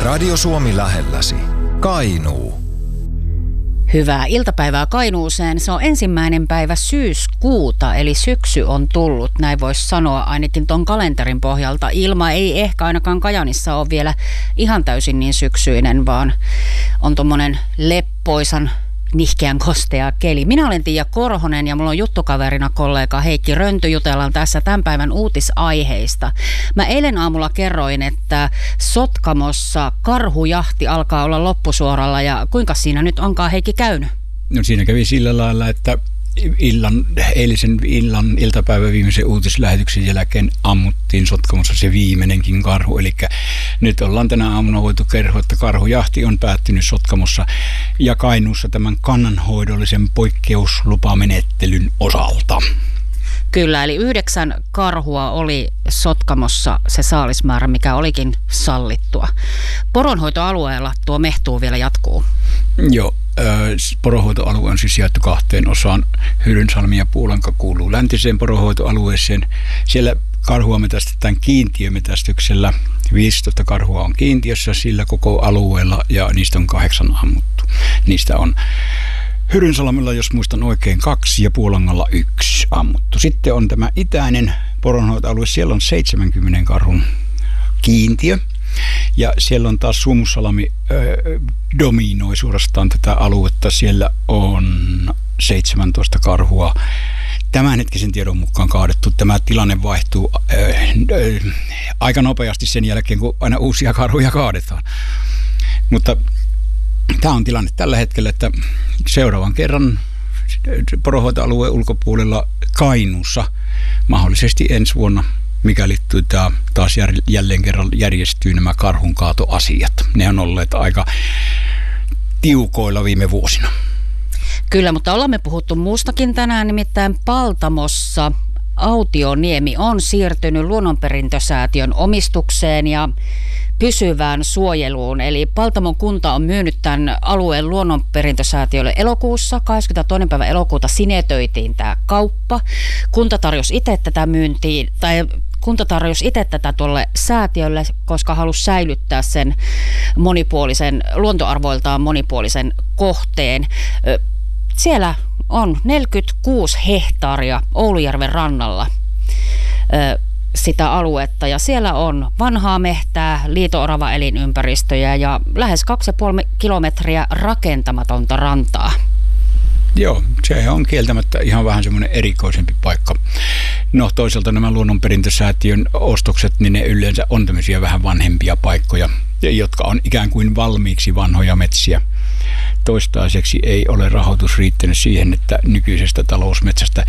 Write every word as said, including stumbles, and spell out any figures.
Radio Suomi lähelläsi. Kainuu. Hyvää iltapäivää Kainuuseen. Se on ensimmäinen päivä syyskuuta, eli syksy on tullut. Näin voisi sanoa ainakin ton kalenterin pohjalta. Ilma ei ehkä ainakaan Kajaanissa ole vielä ihan täysin niin syksyinen, vaan on tommonen leppoisan nihkeän kostea keli. Minä olen Tiia Korhonen ja mulla on juttukaverina kollega Heikki Rönty. Jutellaan tässä tämän päivän uutisaiheista. Mä eilen aamulla kerroin, että Sotkamossa karhujahti alkaa olla loppusuoralla ja kuinka siinä nyt onkaan Heikki käynyt? No siinä kävi sillä lailla, että illan, eilisen illan iltapäivän viimeisen uutislähetyksen jälkeen ammuttiin Sotkamossa se viimeinenkin karhu. Eli nyt ollaan tänä aamuna voitu kertoa, että karhujahti on päättynyt Sotkamossa ja Kainuussa tämän kannanhoidollisen poikkeuslupamenettelyn osalta. Kyllä, eli yhdeksän karhua oli Sotkamossa se saalismäärä, mikä olikin sallittua. Poronhoitoalueella tuo mehtuu vielä jatkuu. Joo, poronhoitoalue on siis jaettu kahteen osaan. Hyrynsalmi ja Puulanka kuuluu läntiseen poronhoitoalueeseen. Siellä karhua metästetään kiintiömetästyksellä. viisitoista karhua on kiintiössä sillä koko alueella ja niistä on kahdeksan ammuttu. Niistä on Hyrynsalmella, jos muistan oikein, kaksi ja Puulangalla yksi ammuttu. Sitten on tämä itäinen poronhoitoalue. Siellä on seitsemänkymmenen karhun kiintiö. Ja siellä on taas Suomussalmi äh, dominoi suorastaan tätä aluetta. Siellä on seitsemäntoista karhua. Tämänhetkisen tiedon mukaan kaadettu. Tämä tilanne vaihtuu äh, äh, aika nopeasti sen jälkeen, kun aina uusia karhuja kaadetaan. Mutta tämä on tilanne tällä hetkellä, että seuraavan kerran poronhoitoalueen ulkopuolella Kainuussa mahdollisesti ensi vuonna, mikäli tämä taas jälleen kerran järjestyy nämä karhunkaatoasiat. Ne on olleet aika tiukoilla viime vuosina. Kyllä, mutta ollaan me puhuttu muustakin tänään, nimittäin Paltamossa Autioniemi on siirtynyt Luonnonperintösäätiön omistukseen ja pysyvään suojeluun. Eli Paltamon kunta on myynyt tämän alueen Luonnonperintösäätiölle elokuussa. kahdeskymmenestoinen päivä elokuuta sinetöitiin tämä kauppa. Kunta tarjosi itse tätä myyntiin, tai kunta tarjosi itse tätä tuolle säätiölle, koska halusi säilyttää sen monipuolisen, luontoarvoiltaan monipuolisen kohteen. Siellä on neljäkymmentäkuusi hehtaaria Oulujärven rannalla sitä aluetta ja siellä on vanhaa mehtää, liito-orava elinympäristöjä ja lähes kaksi pilkku viisi kilometriä rakentamatonta rantaa. Joo, se on kieltämättä ihan vähän semmoinen erikoisempi paikka. No toisaalta nämä Luonnonperintösäätiön ostokset, niin ne yleensä on tämmöisiä vähän vanhempia paikkoja, jotka on ikään kuin valmiiksi vanhoja metsiä. Toistaiseksi ei ole rahoitus riittänyt siihen, että nykyisestä talousmetsästä